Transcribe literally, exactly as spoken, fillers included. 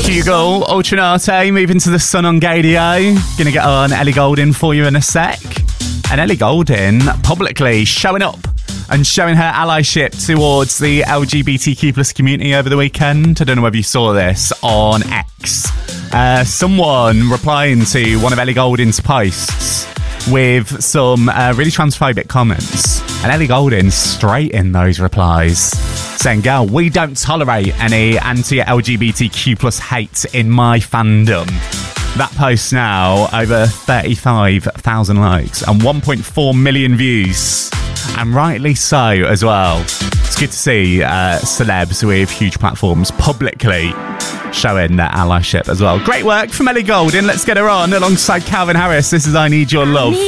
Hugo, Ultranate, moving to the Sun on Gadio. Gonna get on Ellie Goulding for you in a sec. And Ellie Goulding publicly showing up and showing her allyship towards the L G B T Q plus community over the weekend. I don't know whether you saw this on X. Uh, someone replying to one of Ellie Goulding's posts with some uh, really transphobic comments. And Ellie Goulding straight in those replies, saying, girl, we don't tolerate any anti-L G B T Q plus hate in my fandom. That post now over thirty-five thousand likes and one point four million views. And rightly so as well. It's good to see uh, celebs with huge platforms publicly showing their allyship as well. Great work from Ellie Goulding. Let's get her on alongside Calvin Harris. This is I Need Your Love.